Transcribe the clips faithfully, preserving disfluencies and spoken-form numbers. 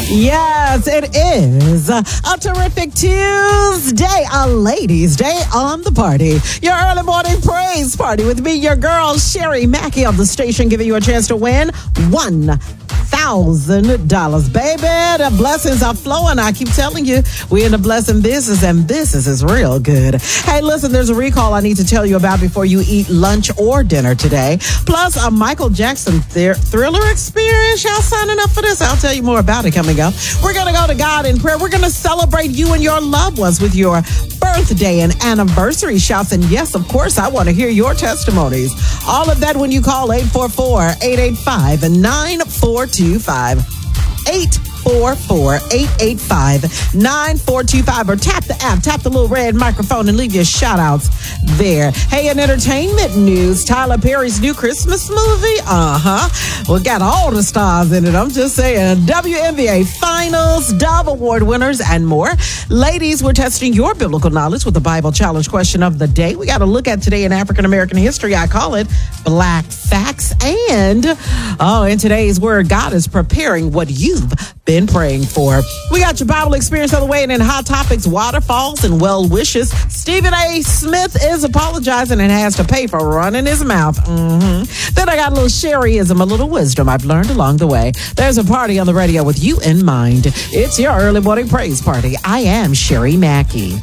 Yes, it is a terrific Tuesday, a ladies' day on the party. Your early morning praise party with me, your girl, Sherry Mackey of the station, giving you a chance to win one thousand dollars. Baby, the blessings are flowing. I keep telling you, we're in the blessing business, and business is real good. Hey, listen, there's a recall I need to tell you about before you eat lunch or dinner today. Plus, a Michael Jackson thr- thriller experience. Y'all signing up for this? I'll tell you more about it coming up. We're going to go to God in prayer. We're going to celebrate you and your loved ones with your birthday and anniversary shouts. And yes, of course, I want to hear your testimonies. All of that when you call eight four four, eight eight five, nine four two five. eight four four, eight eight five, nine four two five, or tap the app, tap the little red microphone and leave your shout outs there. Hey, in entertainment news, Tyler Perry's new Christmas movie, uh-huh, we got all the stars in it. I'm just saying, W N B A Finals, Dove Award winners, and more. Ladies, we're testing your biblical knowledge with the Bible Challenge question of the day. We got to look at today in African American history. I call it Black Facts. And, oh, in today's word, God is preparing what you've been praying for. We got your Bible experience of the way, and in hot topics, waterfalls and well wishes. Stephen A. Smith is apologizing and has to pay for running his mouth. Mm-hmm. Then I got a little Sherryism, a little wisdom I've learned along the way. There's a party on the radio with you in mind. It's your early morning praise party. I am Sherry Mackey.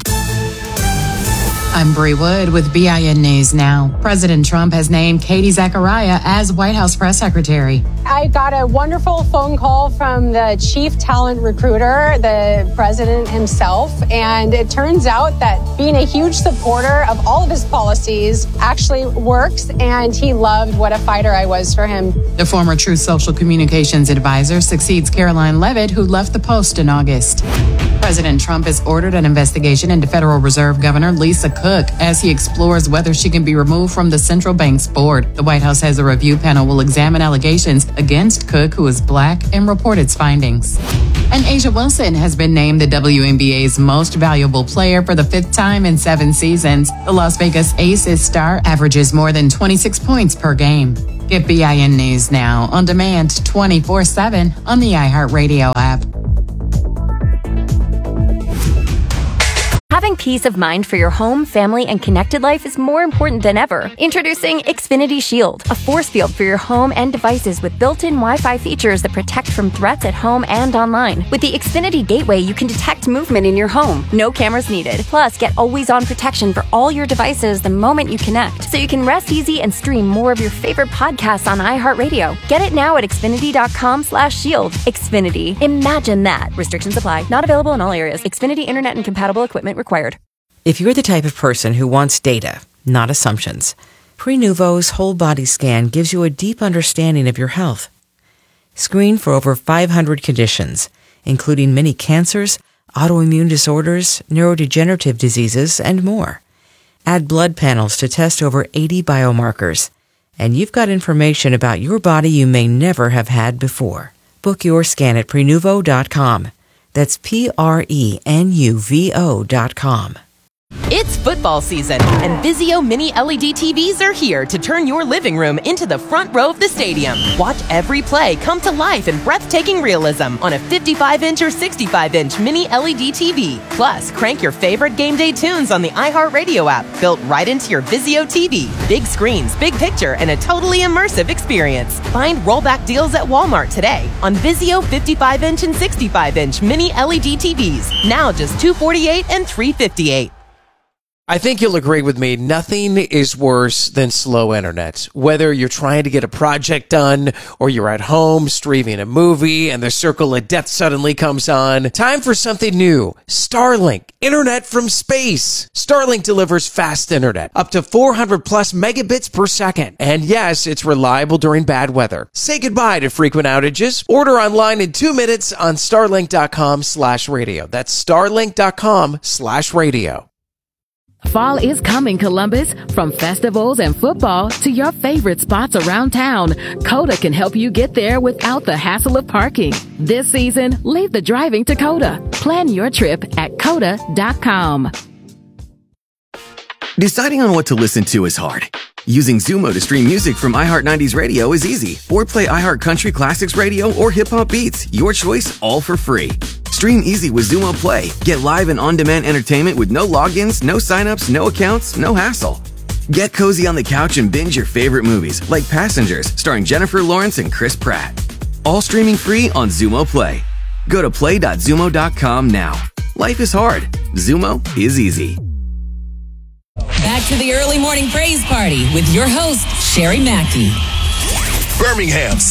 I'm Bree Wood with B I N News Now. President Trump has named Katie Zachariah as White House press secretary. I got a wonderful phone call from the chief talent recruiter, the president himself, and it turns out that being a huge supporter of all of his policies actually works, and he loved what a fighter I was for him. The former Truth Social Communications advisor succeeds Caroline Levitt, who left the post in August. President Trump has ordered an investigation into Federal Reserve Governor Lisa Cook as he explores whether she can be removed from the central bank's board. The White House says a review panel will examine allegations against Cook, who is black, and report its findings. And A'ja Wilson has been named the W N B A's most valuable player for the fifth time in seven seasons. The Las Vegas Aces star averages more than twenty-six points per game. Get B I N News Now on demand twenty-four seven on the iHeartRadio app. Having peace of mind for your home, family, and connected life is more important than ever. Introducing Xfinity Shield, a force field for your home and devices with built-in Wi-Fi features that protect from threats at home and online. With the Xfinity Gateway, you can detect movement in your home. No cameras needed. Plus, get always-on protection for all your devices the moment you connect, so you can rest easy and stream more of your favorite podcasts on iHeartRadio. Get it now at Xfinity.com slash shield. Xfinity. Imagine that. Restrictions apply. Not available in all areas. Xfinity Internet and compatible equipment required. If you're the type of person who wants data, not assumptions, Prenuvo's whole body scan gives you a deep understanding of your health. Screen for over five hundred conditions, including many cancers, autoimmune disorders, neurodegenerative diseases, and more. Add blood panels to test over eighty biomarkers, and you've got information about your body you may never have had before. Book your scan at Prenuvo dot com. That's P R E N U V O dot com. It's football season, and Vizio Mini L E D T Vs are here to turn your living room into the front row of the stadium. Watch every play come to life in breathtaking realism on a fifty-five inch or sixty-five inch Mini L E D T V. Plus, crank your favorite game day tunes on the iHeartRadio app, built right into your Vizio T V. Big screens, big picture, and a totally immersive experience. Find rollback deals at Walmart today on Vizio fifty-five inch and sixty-five inch Mini L E D T Vs. Now just two hundred forty-eight dollars and three hundred fifty-eight dollars. I think you'll agree with me. Nothing is worse than slow internet. Whether you're trying to get a project done or you're at home streaming a movie and the circle of death suddenly comes on. Time for something new. Starlink. Internet from space. Starlink delivers fast internet. Up to four hundred plus megabits per second. And yes, it's reliable during bad weather. Say goodbye to frequent outages. Order online in two minutes on starlink.com slash radio. That's starlink.com slash radio. Fall is coming, Columbus. From festivals and football to your favorite spots around town, Coda can help you get there without the hassle of parking. This season, leave the driving to Coda. Plan your trip at coda dot com. Deciding on what to listen to is hard. Using Zumo to stream music from iHeart nineties Radio is easy. Or play iHeart Country Classics Radio or Hip Hop Beats. Your choice, all for free. Stream easy with Zumo Play. Get live and on-demand entertainment with no logins, no signups, no accounts, no hassle. Get cozy on the couch and binge your favorite movies like Passengers, starring Jennifer Lawrence and Chris Pratt. All streaming free on Zumo Play. Go to play dot zumo dot com now. Life is hard. Zumo is easy. Back to the early morning praise party with your host, Sherry Mackey. Birmingham's